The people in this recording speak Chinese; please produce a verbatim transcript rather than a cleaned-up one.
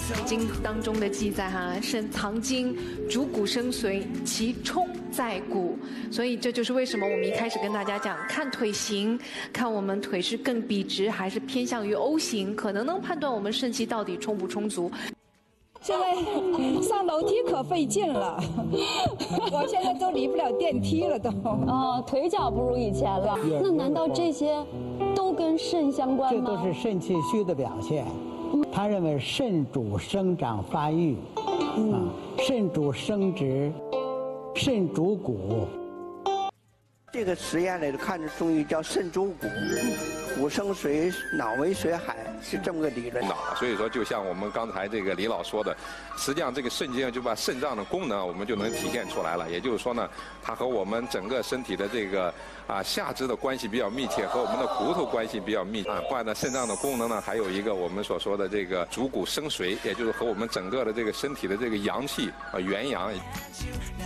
经当中的记载哈，肾藏精，主骨生髓，其冲在骨。所以这就是为什么我们一开始跟大家讲，看腿型，看我们腿是更笔直还是偏向于 O 型，可能能判断我们肾气到底充不充足。 现在上楼梯可费劲了，我现在都离不了电梯了都。 哦，腿脚不如以前了。那难道这些都跟肾相关吗？ 这都是肾气虚的表现。他认为肾主生长发育，嗯、啊，肾主生殖，肾主骨。 这个实验里头看着中医叫肾主骨，骨生髓，脑为髓海。 是这么个理论， 所以说，就像我们刚才这个李老说的，实际上这个肾经就把肾脏的功能我们就能体现出来了。也就是说呢，它和我们整个身体的这个啊下肢的关系比较密切，和我们的骨头关系比较密切。啊，另外呢，肾脏的功能呢，还有一个我们所说的这个主骨生髓，也就是和我们整个的这个身体的这个阳气啊元阳。